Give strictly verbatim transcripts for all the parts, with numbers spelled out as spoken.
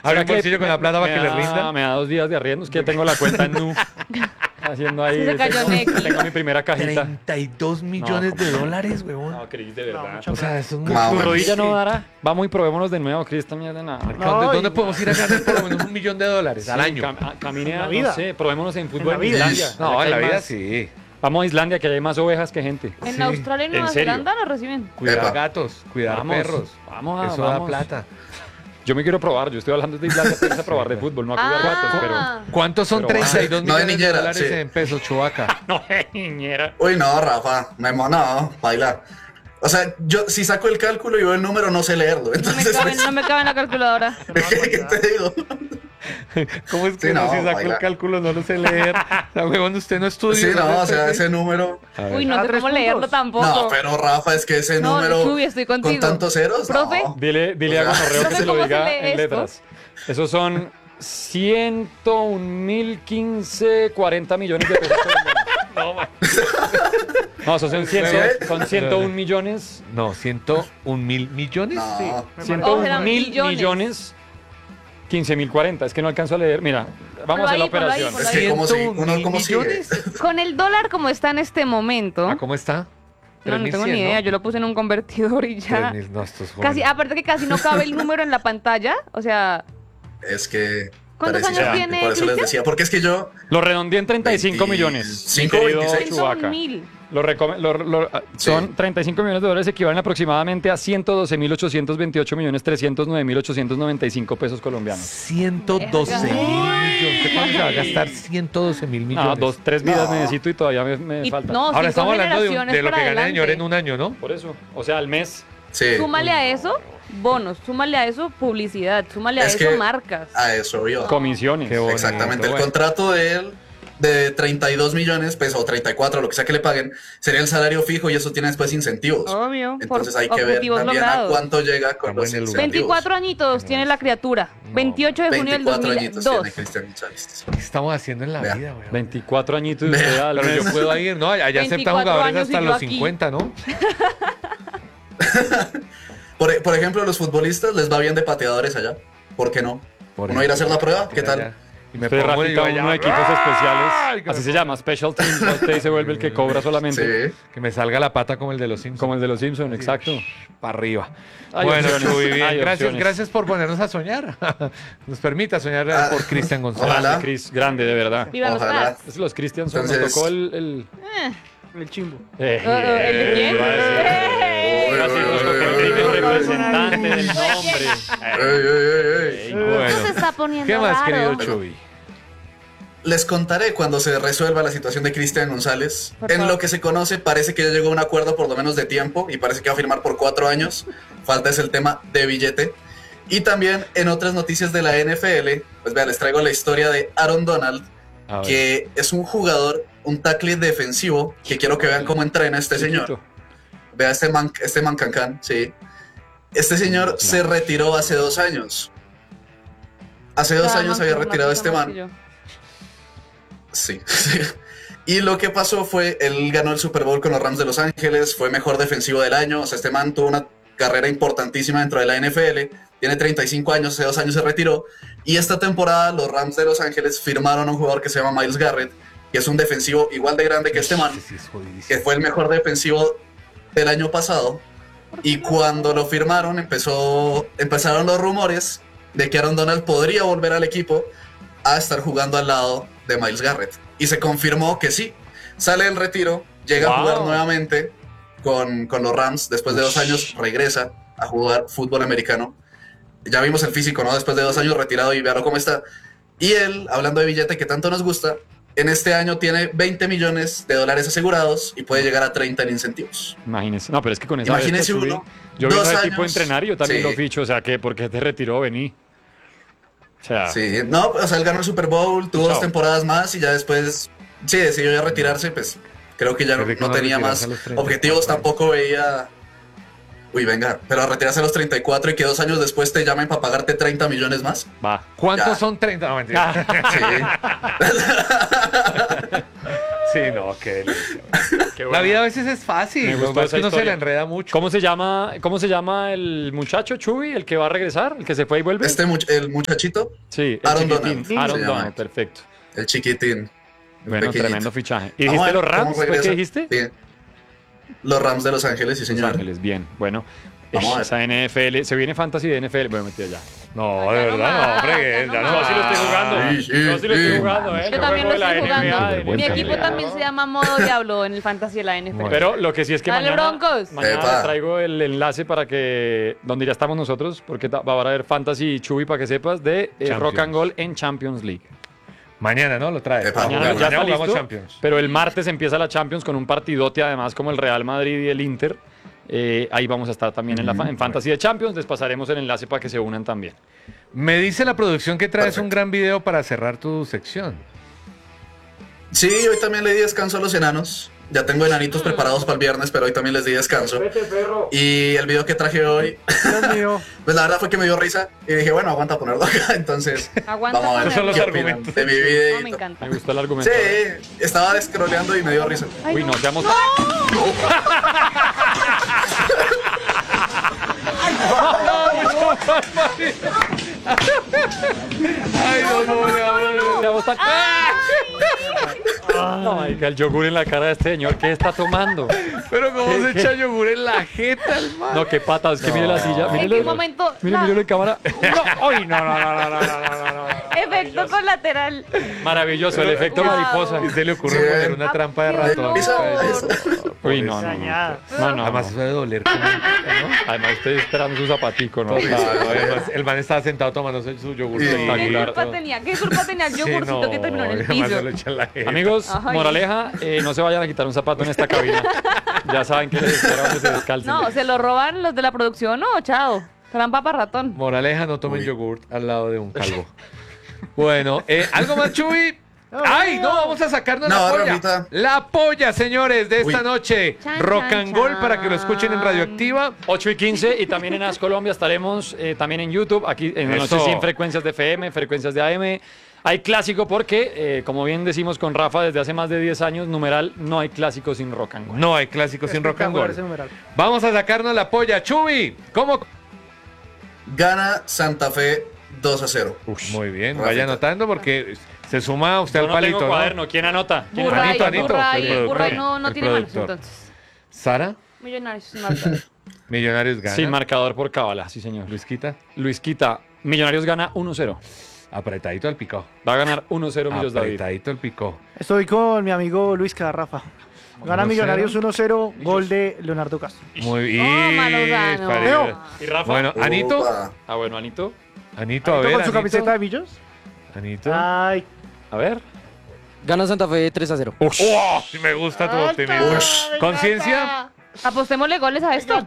Abre un que bolsillo con la plata para me que le da- rinda. Me da dos días de arriendo, es que tengo la cuenta en Nu. Haciendo ahí. Sí, se cayó tengo, Neki. tengo mi primera cajita. treinta y dos millones ¿cómo de no? dólares, huevón. No, Cris, de verdad. mucha O sea, eso es muy Ah, ¿Tu bueno. rodilla no Sí. dará? Vamos y probémonos de nuevo, Cris, esta mierda nada. ¿Dónde, No, dónde y- podemos ir a ganar por lo menos un millón de dólares al Sí, año? cam- a- camine En a, la vida. no sé, probémonos en fútbol la en, vida. Islandia. No, allá en que la hay vida más- sí. Vamos a Islandia, que hay más ovejas que gente. En Sí. Australia y ¿En Nueva serio? Zelanda nos reciben. Cuidar Epa. gatos, cuidar Vamos, perros. Vamos a Eso vamos. da plata. Yo me quiero probar, yo estoy hablando de Islandia, pero es a probar de fútbol, no a cuidar gatos, pero... Ah, ¿Cuántos son Pero treinta y dos no de millones de niñera, dólares sí. en pesos, Chubaca? No, niñera. Uy, no, Rafa, me no, baila. O sea, yo si saco el cálculo y veo el número, no sé leerlo. no, me Entonces, cabe, pues, no me cabe en la calculadora. ¿qué, qué te digo? ¿Cómo es que Sí, no, no, si saco baila. el cálculo no lo sé leer? O sea, huevón, usted no estudia. Sí, no, o sea, Pepe? ese número. A ver. Uy, no Cada sé tres cómo leerlo puntos. tampoco. No, pero Rafa, es que ese No, número Chubi, estoy con contigo. tantos ceros, ¿Profe? no. Dile, dile a O sea, Gonorreo que ¿Profe, se lo cómo se diga lee en esto? letras. Esos son ciento un mil quince, cuarenta millones de pesos colombianos. No, man. No, esos son, cien, son ciento un millones. No, ciento un mil millones. No. Sí. ciento un eran mil millones. millones. quince mil cuarenta. Es que no alcanzo a leer. Mira, vamos a hacer la Ponlo ahí, operación. ponlo Es que como si, ciento un uno mil como sigue. millones. Con el dólar como está en este momento, Ah, ¿cómo está? no, no tengo ni idea, yo lo puse en un convertidor y ya. tres mil, no, estos Casi, jóvenes. aparte que casi no cabe el número en la pantalla, o sea, Es que ¿Cuántos años precisamente, tiene por eso les Cristian? decía, porque es que yo Lo redondeé en treinta y cinco millones. veinticinco, mi querido veintiséis. Chewbacca. mil. Lo recome- lo- lo- Sí. Son treinta y cinco millones de dólares, equivalen aproximadamente a ciento doce mil ochocientos veintiocho millones trescientos nueve mil ochocientos noventa y cinco pesos colombianos. ciento doce mil millones. ¿Usted cuándo se va a gastar ciento doce mil millones? No, dos, tres vidas No. necesito y todavía me, me Y- falta. no, Ahora cinco estamos hablando de, un- generaciones de lo para que gana el señor adelante. en un año, ¿no? Por eso, o sea, al mes. sí, Súmale a eso bonos, súmale a eso publicidad, súmale a Es eso que- marcas. a eso vio. Comisiones. Qué bonito. Exactamente, el bueno. contrato de él de treinta y dos millones, pues, o treinta y cuatro, lo que sea que le paguen, sería el salario fijo y eso tiene después incentivos. Obvio, Entonces por hay que ver objetivos también logrados. a cuánto llega con Estamos los en el lugar. incentivos. veinticuatro añitos tiene la criatura. veintiocho de junio del veinticuatro añitos tiene dos mil dos. Cristian González. ¿Qué estamos haciendo en la Vea. vida, weón? veinticuatro añitos y Vea, usted al Pero mes. yo puedo ir, ¿no? Allá aceptan veinticuatro jugadores años y hasta yo los aquí. cincuenta, ¿no? Por, e- por ejemplo, los futbolistas les va bien de pateadores allá. ¿Por qué no? Por ¿Uno ir a hacer la prueba? ¿Qué Allá. tal? Y me Usted pongo y Rafita, yo allá, uno de equipos ¡ay! especiales. Que Así me- se llama, Special Teams. Usted se vuelve el que cobra solamente. Sí. Que me salga la pata como el de los Simpsons. Como el de los Simpsons, exacto. Para arriba. Hay bueno, opciones, Chuy, bien. hay Gracias, opciones. gracias por ponernos a soñar. Nos permita soñar Ah, por Cristian González. ojalá. Grande, Chris, grande, de verdad. Viva los Ojalá. cracks. Es los Christians son, nos Entonces- tocó el... el... El chimbo. Eh, Eh, eh, ¿el de quién? iba a decir- ¡Eh! iba a decir, nos tocó el primer representante del nombre. Ey, ey, ey, ey. Eh, Bueno. Esto se está poniendo ¿Qué más, raro. querido Chuy? Les contaré cuando se resuelva la situación de Cristian González. Por En favor. lo que se conoce, parece que ya llegó a un acuerdo por lo menos de tiempo y parece que va a firmar por cuatro años. Falta es el tema de billete. Y también en otras noticias de la N F L, pues vean, les traigo la historia de Aaron Donald, A ver. que es un jugador, un tackle defensivo, que quiero que vean cómo entrena este señor. Chiquito. Vea este man, este man cancán, sí. Este señor se retiró hace dos años. Hace dos Cada años man había con una retirado cosa este más man. que yo. Sí, sí. Y lo que pasó fue, él ganó el Super Bowl con los Rams de Los Ángeles, fue mejor defensivo del año, o sea, este man tuvo una carrera importantísima dentro de la N F L, tiene treinta y cinco años, hace dos años se retiró, y esta temporada los Rams de Los Ángeles firmaron a un jugador que se llama Myles Garrett, que es un defensivo igual de grande que este man, Sí, sí, es jodidísimo. que fue el mejor defensivo del año pasado, y cuando lo firmaron empezó, empezaron los rumores de que Aaron Donald podría volver al equipo a estar jugando al lado de Myles Garrett. Y se confirmó que sí, sale del retiro, llega a Wow. jugar nuevamente con, con los Rams, después de dos años regresa a jugar fútbol americano. Ya vimos el físico, ¿no? Después de dos años retirado y vean cómo está. Y él, hablando de billete que tanto nos gusta, en este año tiene veinte millones de dólares asegurados y puede llegar a treinta en incentivos. Imagínese. No, pero es que con esa Imagínese bestia, uno, Chuy, yo vi dos a ese tipo años, entrenar y yo también sí. lo ficho. O sea, que porque te retiró, vení. O sea, Sí, no, o sea, él ganó el Super Bowl, tuvo Chao. dos temporadas más y ya después, sí, decidió ya retirarse, pues creo que ya Qué no, rico no no tenía retirarse más a los treinta y objetivos, cuatro tampoco veía... Uy, venga, pero a retirarse a los treinta y cuatro y que dos años después te llamen para pagarte treinta millones más. va. ¿Cuántos Ya. son treinta? No, mentira. Sí. Sí, Sí, no, qué delicia. Qué La bueno. vida a veces es fácil. Me Lo gustó que pasa es esa que uno se historia. la enreda mucho. ¿Cómo se llama, cómo se llama el muchacho Chuy, el que va a regresar, el que se fue y vuelve? Este much- el muchachito, Sí, el Aaron chiquitín. Donald, Aaron se llama. Donald, perfecto. el chiquitín. el Bueno, pequeñito. tremendo fichaje. ¿Y Vamos a dijiste ver los cómo Rams? ¿Fue regresa. que dijiste? Sí. Los Rams de Los Ángeles, sí, Los señor. Ángeles, bien. Bueno, Vamos a ver. esa N F L, se viene fantasy de N F L. Bueno, mentira ya. No, Ay, de ya no verdad, no, más, hombre, ya ya no no Yo sí lo estoy más. jugando. Sí, sí, Yo sí lo estoy sí. jugando, ¿eh? Yo también lo juego de estoy la N B A, jugando. de Mi Vergüenza equipo ajena. también se llama Modo Diablo en el fantasy de la N F L. Bueno. Pero lo que sí es que Dale, mañana, Broncos. mañana Epa. les traigo el enlace para que, donde ya estamos nosotros, porque ta- va a haber Fantasy Chuy, para que sepas, de eh, Champions. Rock and Goal en Champions League. Mañana, ¿no? Lo trae. Epa, Mañana jugar. ya está jugamos listo, Champions. pero el martes empieza la Champions con un partidote, además, como el Real Madrid y el Inter. Eh, ahí vamos a estar también en, la, fa- en Fantasy de Champions. Les pasaremos el enlace para que se unan también. Me dice la producción que traes Perfecto. un gran video para cerrar tu sección. Sí, hoy también le di descanso a los enanos. Ya tengo enanitos preparados para el viernes, pero hoy también les di descanso. Y el video que traje hoy, Dios mío. pues la verdad fue que me dio risa. Y dije, bueno, aguanta ponerlo acá. Entonces, Aguanta vamos a ver Esos son los qué ponerlo. opinan argumentos. de mi No, me videito. encanta. Me gustó el argumento. Sí, estaba descroleando y me dio risa. Ay, Uy, no seamos... Ay, no, no, no, no. seamos tan- Ay, el yogur en la cara de este señor. ¿Qué está tomando? Pero cómo ¿Qué, se qué? echa yogur en la jeta, hermano. No, qué pata. Es que mire la silla. ¿En Mírele, qué momento? mire, la- mírele en cámara. No, ¡ay, no, no, no, no, no, no, no, no! Efecto colateral. Maravilloso, el efecto Wow. mariposa. Y se le ocurre Sí. poner una trampa de Ay, ratón. Risa, Ay, risa. Uy, no, no, no. Dañada. No, no, Además, no. eso debe doler. como- ¿no? Además, estoy esperando su zapatico, ¿no? Total, ¿no? Además, el man estaba sentado tomándose su yogur. Sí. ¿Qué Espectacular. culpa tenía? ¿Qué culpa tenía el Sí, yogurcito no, que terminó en el además se lo piso? echa en la jeta. Amigos, Ay. moraleja, eh, no se vayan a quitar un zapato en esta cabina. Ya saben que les espera donde se descalcen. No, ¿se lo roban los de la producción? No, chao. Trampa para ratón. Moraleja, no tomen Uy. yogurt al lado de un calvo. Bueno, eh, ¿algo más, Chuy? ¡Ay, no! Vamos a sacarnos No, la polla. Rafita. La polla, señores, de esta Uy. noche. Chan, Rock chan, and Gold chan. para que lo escuchen en Radioactiva. ocho y quince y también en As Colombia estaremos eh, también en YouTube, aquí en la noche Eso. sin frecuencias de F M, frecuencias de A M. Hay clásico porque, eh, como bien decimos con Rafa, desde hace más de diez años, numeral, no hay clásico sin rock and roll. No hay clásicos sin rock and Espectacular ese roll. numeral. Vamos a sacarnos la polla. Chuy, ¿cómo? Gana Santa Fe dos a cero. Muy bien, Rafita. vaya anotando porque se suma usted Yo al no palito, tengo ¿no? cuaderno, ¿quién anota? ¿Quién Burray, Anito, anota? Anito, Burray, el productor, Burray no, no el tiene manos, productor. entonces. Sara, Millonarios, marca. Millonarios gana. Sin marcador por cábala, sí señor. Luis Quita, Luis Quita, Millonarios gana uno cero. apretadito al picó. Va a ganar uno cero Millos David. Apretadito al picó. Estoy con mi amigo Luis Cadarrafa. Gana uno Millonarios cero. uno cero, gol de Leonardo Castro. Muy bien. Toma, Lozano. parido. ¿Y Rafa? Bueno, Anito, Opa. Ah, bueno, Anito. Anito, a Anito ver, con su Anito. camiseta de Millos. Anito. Ay, A ver. Gana Santa Fe tres a cero. ¡Oh! Sí me gusta tu optimismo. Ush. ¿Conciencia? Apostémosle goles a esto.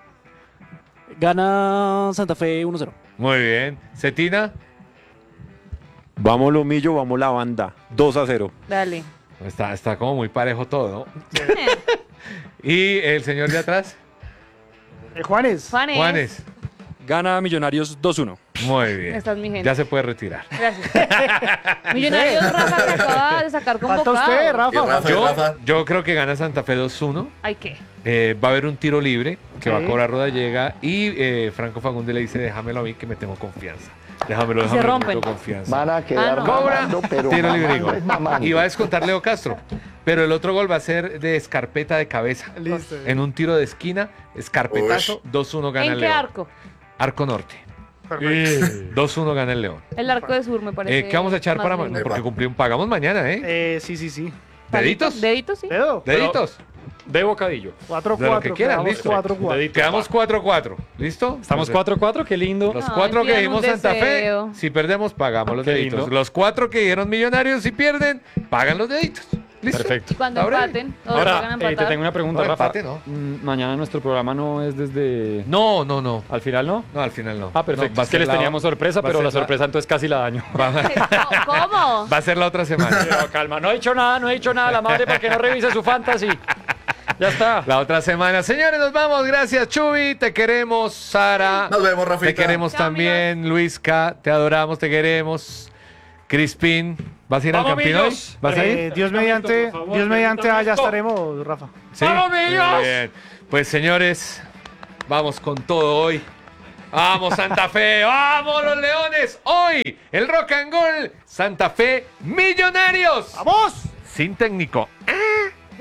Gana Santa Fe uno cero. Muy bien. ¿Cetina? Vamos Lomillo, vamos la banda. dos a cero. Dale. Está, está como muy parejo todo, ¿no? ¿Y el señor de atrás? eh, Juanes. Juanes. Juanes. Gana Millonarios dos uno. Muy bien. Esta es mi gente. Ya se puede retirar. Gracias. Millonarios, Rafa, se acaba de sacar Falta convocado. usted, Y Rafa. Rafa, y Yo, Rafa. yo creo que gana Santa Fe dos uno. Ay, ¿qué? Eh, va a haber un tiro libre que va a Sí. cobrar Rodallega y eh, Franco Fagundes le dice déjamelo a mí que me tengo confianza. Déjamelo, Y se déjamelo, rompen. tengo confianza. Van a quedar Ah, no. Cobra, mamando, pero tiro libre y mamando gol. es mamando. Y va a descontar Leo Castro. Pero el otro gol va a ser de escarpeta de cabeza. Listo. En un tiro de esquina, escarpetazo, dos uno gana ¿En el qué León. arco? Arco norte. Perfecto. dos uno gana el León. El arco de sur me parece. Eh, ¿Qué vamos a echar más para lindo. mañana? Porque cumplimos, pagamos mañana, ¿eh? Eh, sí, sí, sí. ¿Deditos? Deditos, sí. Dedo. ¿Deditos? De bocadillo. cuatro De lo cuatro. que quieran, quedamos listo. cuatro cuatro. Dedito. Quedamos cuatro cuatro. ¿Listo? Estamos Entonces, cuatro cuatro, qué lindo. Los Ay, cuatro que pidan dijimos un Santa Fe, deseo. si perdemos, pagamos los Qué deditos. lindo. Los cuatro que dijeron Millonarios, si pierden, pagan los deditos. ¿Listo? Perfecto. Y cuando Ahora- empaten, todos Ahora, van a eh, te empatar. tengo una pregunta, No, Rafa. empate no. Mm, Mañana nuestro programa no es desde... No, no, no. ¿Al final no? No, al final no. Ah, perfecto. No, va a es que ser les la- teníamos sorpresa, va a pero ser la sorpresa entonces casi la daño. Va, ¿Cómo? va a ser la otra semana. Pero calma, no he dicho nada, no he dicho nada. La madre para que no revise su fantasy. Ya está. La otra semana. Señores, nos vamos. Gracias, Chuy. Te queremos, Sara. Nos vemos, Rafita. Te queremos Chao, también, Luisca. Te adoramos, te queremos. Crispín. ¿Vas a ir al ¡Vamos, Campín hoy? Millos! ¿Vas a ir? Eh, Dios Por mediante, favor, Dios mediante, permítame allá esto. estaremos, Rafa. ¿Sí? ¡Vamos, Muy Millos! bien. Pues señores, vamos con todo hoy. ¡Vamos, Santa Fe! ¡Vamos, los Leones! Hoy, el Rock and Roll Santa Fe Millonarios. ¡Vamos! Sin técnico.